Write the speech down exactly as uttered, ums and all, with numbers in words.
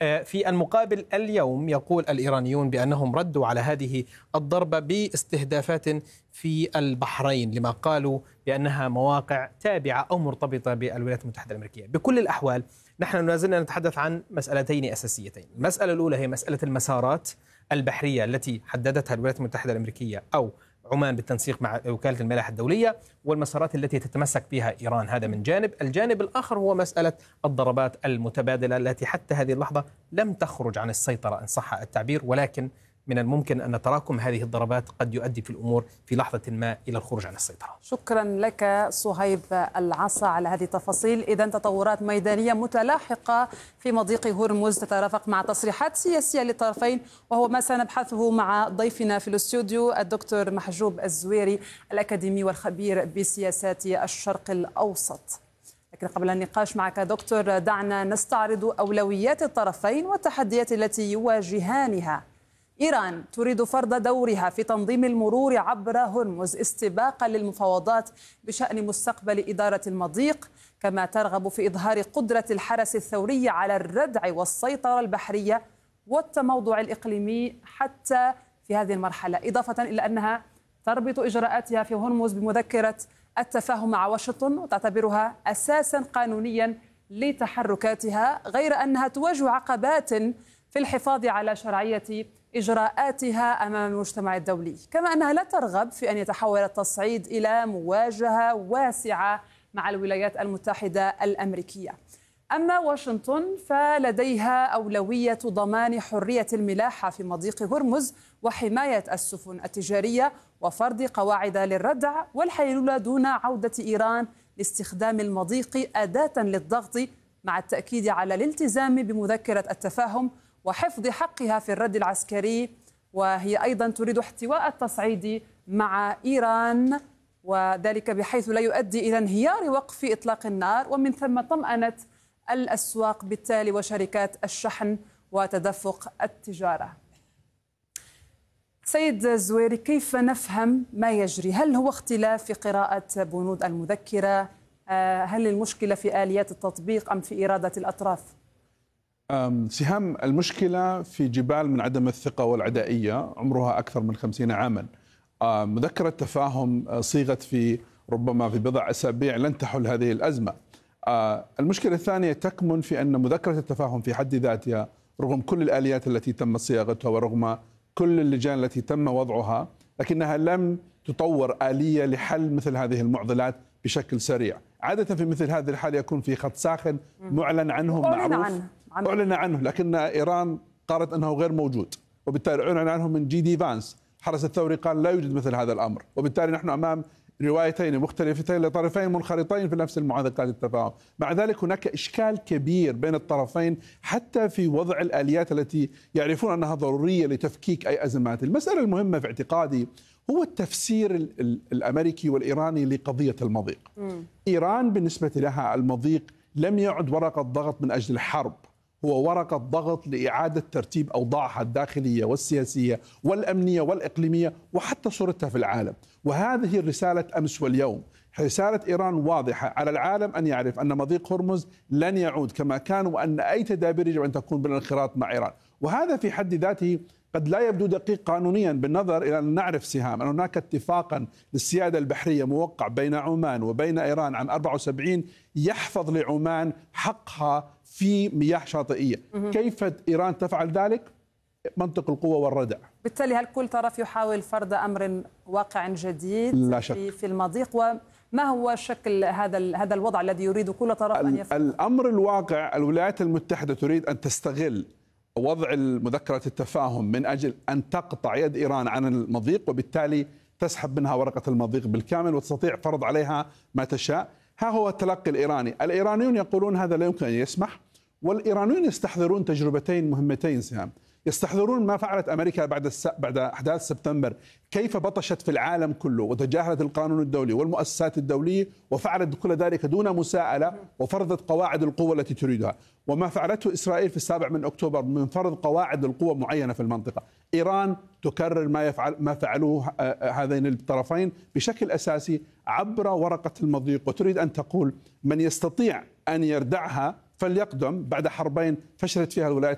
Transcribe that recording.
في المقابل اليوم يقول الإيرانيون بأنهم ردوا على هذه الضربة باستهدافات في البحرين لما قالوا بأنها مواقع تابعة أو مرتبطة بالولايات المتحدة الأمريكية. بكل الأحوال نحن ما زلنا نتحدث عن مسألتين أساسيتين. المسألة الأولى هي مسألة المسارات البحرية التي حددتها الولايات المتحدة الأمريكية أو عمان بالتنسيق مع وكالة الملاحة الدولية، والمسارات التي تتمسك بها إيران. هذا من جانب. الجانب الآخر هو مسألة الضربات المتبادلة التي حتى هذه اللحظة لم تخرج عن السيطرة إن صح التعبير، ولكن من الممكن أن تراكم هذه الضربات قد يؤدي في الأمور في لحظة ما إلى الخروج عن السيطرة. شكرا لك صهيب العصا على هذه التفاصيل. إذن تطورات ميدانية متلاحقة في مضيق هرمز تترافق مع تصريحات سياسية للطرفين، وهو ما سنبحثه مع ضيفنا في الاستوديو الدكتور محجوب الزويري الأكاديمي والخبير بسياسات الشرق الأوسط. لكن قبل النقاش معك دكتور دعنا نستعرض أولويات الطرفين والتحديات التي يواجهانها. إيران تريد فرض دورها في تنظيم المرور عبر هرمز استباقا للمفاوضات بشأن مستقبل إدارة المضيق، كما ترغب في إظهار قدرة الحرس الثوري على الردع والسيطرة البحرية والتموضع الإقليمي حتى في هذه المرحلة، إضافة إلى أنها تربط إجراءاتها في هرمز بمذكرة التفاهم مع واشنطن وتعتبرها أساسا قانونيا لتحركاتها، غير أنها تواجه عقبات في الحفاظ على شرعية إجراءاتها أمام المجتمع الدولي، كما أنها لا ترغب في أن يتحول التصعيد إلى مواجهة واسعة مع الولايات المتحدة الأمريكية. أما واشنطن فلديها أولوية ضمان حرية الملاحة في مضيق هرمز وحماية السفن التجارية وفرض قواعد للردع والحيلولة دون عودة إيران لاستخدام المضيق أداة للضغط، مع التأكيد على الالتزام بمذكرة التفاهم وحفظ حقها في الرد العسكري، وهي أيضا تريد احتواء التصعيد مع إيران، وذلك بحيث لا يؤدي إلى انهيار وقف إطلاق النار، ومن ثم طمأنة الأسواق بالتالي وشركات الشحن وتدفق التجارة. سيد الزويري، كيف نفهم ما يجري؟ هل هو اختلاف في قراءة بنود المذكرة؟ هل المشكلة في آليات التطبيق أم في إرادة الأطراف؟ سهام، المشكلة في جبال من عدم الثقة والعدائية عمرها أكثر من خمسين عاما. مذكرة تفاهم صيغت في ربما في بضع أسابيع لن تحل هذه الأزمة. المشكلة الثانية تكمن في أن مذكرة التفاهم في حد ذاتها رغم كل الآليات التي تم صياغتها ورغم كل اللجان التي تم وضعها، لكنها لم تطور آلية لحل مثل هذه المعضلات بشكل سريع. عادة في مثل هذه الحالة يكون في خط ساخن معلن عنه معروف عنه. عنه. أعلن عنه، لكن إيران قالت أنه غير موجود، وبالتالي أعلن عنه من جي دي فانس. حرس الثوري قال لا يوجد مثل هذا الأمر، وبالتالي نحن أمام روايتين مختلفتين لطرفين منخرطين في نفس المعادلات التفاهم. مع ذلك هناك إشكال كبير بين الطرفين حتى في وضع الآليات التي يعرفون أنها ضرورية لتفكيك أي أزمات. المسألة المهمة في اعتقادي هو التفسير الأمريكي والإيراني لقضية المضيق. م. إيران بالنسبة لها المضيق لم يعد ورقة ضغط من أجل الحرب، هو ورقة ضغط لإعادة ترتيب أوضاعها الداخلية والسياسية والأمنية والإقليمية وحتى صورتها في العالم. وهذه رسالة أمس واليوم. رسالة إيران واضحة على العالم أن يعرف أن مضيق هرمز لن يعود كما كان، وأن أي تدابير يجب أن تكون بالانخراط مع إيران. وهذا في حد ذاته قد لا يبدو دقيق قانونيا بالنظر إلى أن نعرف سهام أن هناك اتفاقا للسيادة البحرية موقع بين عمان وبين إيران عام أربعة وسبعين يحفظ لعمان حقها في مياه شاطئية. كيف إيران تفعل ذلك؟ منطق القوة والردع. بالتالي هل كل طرف يحاول فرض أمر واقع جديد لا شك. في, في المضيق؟ وما هو شكل هذا هذا الوضع الذي يريد كل طرف أن يفعل؟ الأمر الواقع الولايات المتحدة تريد أن تستغل وضع مذكرة التفاهم من أجل أن تقطع يد إيران عن المضيق، وبالتالي تسحب منها ورقة المضيق بالكامل وتستطيع فرض عليها ما تشاء. ها هو التلقي الإيراني. الإيرانيون يقولون هذا لا يمكن أن يسمح، والإيرانيون يستحضرون تجربتين مهمتين سهام. يستحضرون ما فعلت أمريكا بعد الس... بعد أحداث سبتمبر، كيف بطشت في العالم كله وتجاهلت القانون الدولي والمؤسسات الدولية وفعلت كل ذلك دون مساءلة وفرضت قواعد القوة التي تريدها، وما فعلته إسرائيل في السابع من أكتوبر من فرض قواعد القوة معينة في المنطقة. إيران تكرر ما يفعل ما فعلوه هذين الطرفين بشكل أساسي عبر ورقة المضيق، وتريد أن تقول من يستطيع أن يردعها فليقدم بعد حربين فشلت فيها الولايات